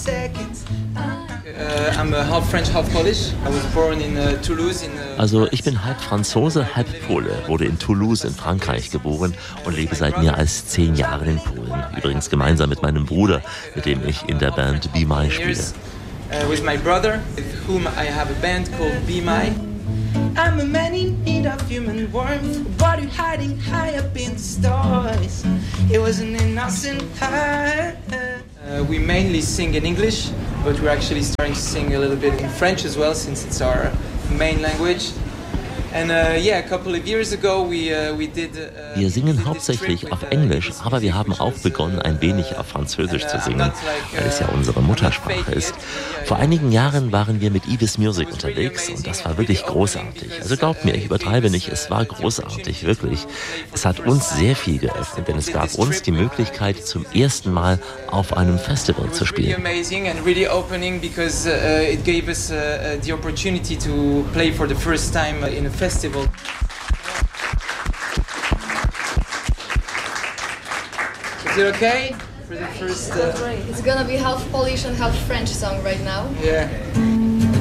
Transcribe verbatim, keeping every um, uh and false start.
Also ich bin halb Franzose, halb Pole, wurde in Toulouse in Frankreich geboren und lebe seit mehr als zehn Jahren in Polen. Übrigens gemeinsam mit meinem Bruder, mit dem ich in der Band Be My spiele. With my brother, with whom I have a band called Be My. I'm a man in need of human warmth, a body hiding high up in the stars. It was an innocent heart. Uh, we mainly sing in English, but we're actually starting to sing a little bit in French as well, since it's our main language. And, uh, yeah, a couple of years ago we, uh, we did, uh, wir singen hauptsächlich auf Englisch, aber wir haben auch begonnen, ein wenig auf Französisch zu singen, weil es ja unsere Muttersprache ist. Vor einigen Jahren waren wir mit Ibis Music unterwegs und das war wirklich großartig. Also glaubt mir, ich übertreibe nicht, es war großartig, wirklich. Es hat uns sehr viel geöffnet, denn es gab uns die Möglichkeit, zum ersten Mal auf einem Festival zu spielen. Festival. Is it okay for the first? Uh... It's gonna be half Polish and half French song right now. Yeah.